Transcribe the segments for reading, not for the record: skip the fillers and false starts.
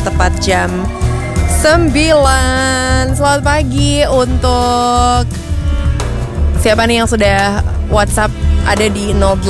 tepat jam 9. Selamat pagi untuk siapa nih yang sudah WhatsApp ada di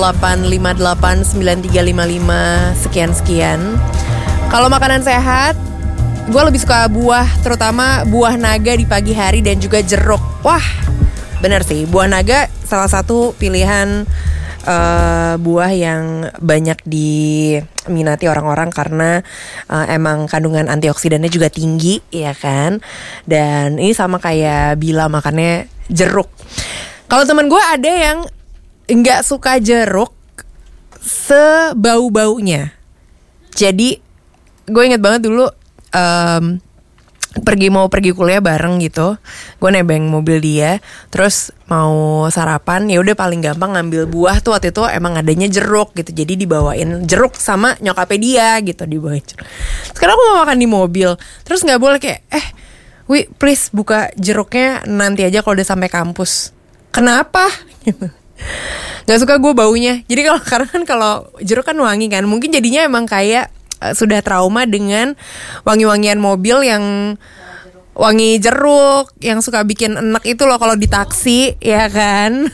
08589355 sekian-sekian. Kalau makanan sehat, gue lebih suka buah, terutama buah naga di pagi hari dan juga jeruk. Wah, bener sih, buah naga salah satu pilihan buah yang banyak diminati orang-orang karena emang kandungan antioksidannya juga tinggi, ya kan. Dan ini sama kayak Bila makannya jeruk. Kalau teman gue ada yang nggak suka jeruk sebau-baunya. Jadi gue inget banget dulu mau pergi kuliah bareng gitu, gue nebeng mobil dia, terus mau sarapan, ya udah paling gampang ngambil buah tuh, waktu itu emang adanya jeruk gitu, jadi dibawain jeruk sama nyokapnya dia gitu, dibawain jeruk. Sekarang aku mau makan di mobil, terus nggak boleh kayak Wi please buka jeruknya nanti aja kalau udah sampai kampus. Kenapa? Nggak suka gue baunya. Jadi karena kan kalau jeruk kan wangi kan, mungkin jadinya emang kayak sudah trauma dengan wangi-wangian mobil yang wangi jeruk, yang suka bikin enek itu loh kalau di taksi, ya kan.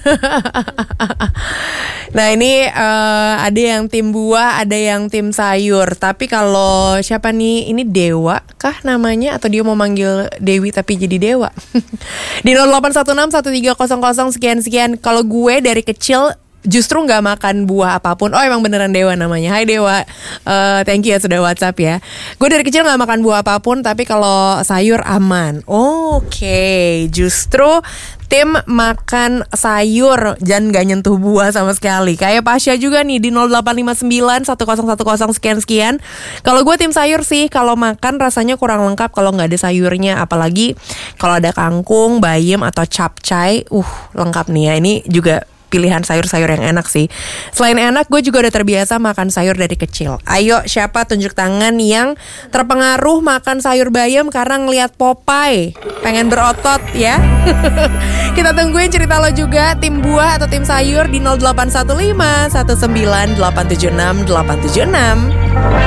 Nah ini ada yang tim buah, ada yang tim sayur. Tapi kalau siapa nih, ini Dewa kah namanya, atau dia mau manggil Dewi tapi jadi Dewa? Di 08161300 sekian-sekian. Kalau gue dari kecil justru gak makan buah apapun. Oh emang beneran Dewa namanya. Hai Dewa, thank you ya sudah WhatsApp ya. Gue dari kecil gak makan buah apapun, tapi kalau sayur aman. Oke, justru tim makan sayur dan gak nyentuh buah sama sekali. Kayak Pasha juga nih di 08591010 sekian-sekian. Kalau gue tim sayur sih, kalau makan rasanya kurang lengkap kalau gak ada sayurnya. Apalagi kalau ada kangkung, bayam atau capcay, lengkap nih ya. Ini juga pilihan sayur-sayur yang enak sih. Selain enak, gue juga udah terbiasa makan sayur dari kecil. Ayo, siapa tunjuk tangan yang terpengaruh makan sayur bayam karena ngelihat Popeye, pengen berotot ya. Kita tungguin cerita lo juga, tim buah atau tim sayur di 0815 19 876 876.